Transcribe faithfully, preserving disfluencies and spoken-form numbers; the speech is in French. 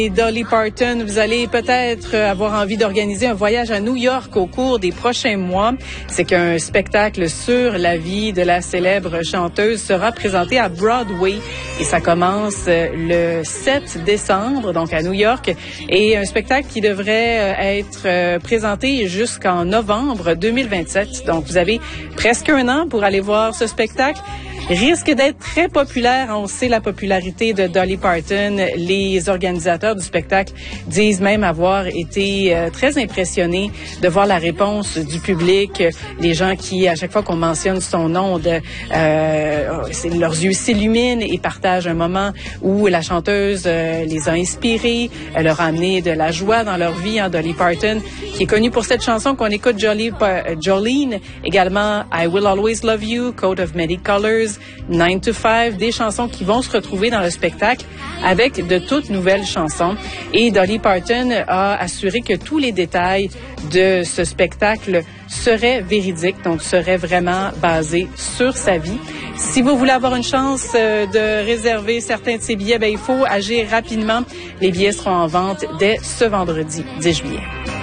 Et Dolly Parton, vous allez peut-être avoir envie d'organiser un voyage à New York au cours des prochains mois. C'est qu'un spectacle sur la vie de la célèbre chanteuse sera présenté à Broadway et ça commence le sept décembre, donc à New York, et un spectacle qui devrait être présenté jusqu'en novembre deux mille vingt-sept. Donc vous avez presque un an pour aller voir ce spectacle. Risque d'être très populaire. On sait la popularité de Dolly Parton. Les organisateurs du spectacle disent même avoir été euh, très impressionnés de voir la réponse du public. Les gens qui, à chaque fois qu'on mentionne son nom, de, euh, leurs yeux s'illuminent et partagent un moment où la chanteuse euh, les a inspirés, elle leur a amené de la joie dans leur vie. Hein, Dolly Parton, qui est connue pour cette chanson qu'on écoute, Jolly, euh, Jolene, également I Will Always Love You, Coat of Many Colors, nine to five, des chansons qui vont se retrouver dans le spectacle avec de toutes nouvelles chansons. Et Dolly Parton a assuré que tous les détails de ce spectacle seraient véridiques, donc seraient vraiment basés sur sa vie. Si vous voulez avoir une chance de réserver certains de ces billets, ben, il faut agir rapidement. Les billets seront en vente dès ce vendredi dix juillet.